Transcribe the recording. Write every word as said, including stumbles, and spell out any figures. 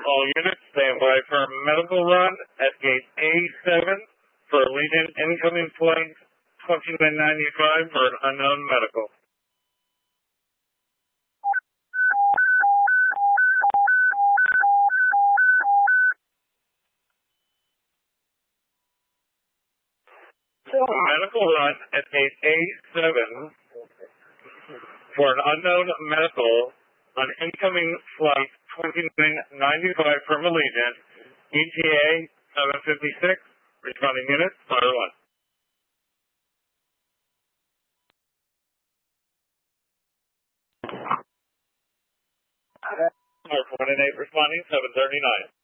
All units stand by for a medical run at gate A seven for Allegiant incoming flight twenty-nine ninety-five for an unknown medical. Medical run at gate A seven for an unknown medical on incoming flight twenty-nine ninety-five from Allegiant, E T A seven fifty-six, responding units, fire one. four twenty-eight responding, seven thirty-nine.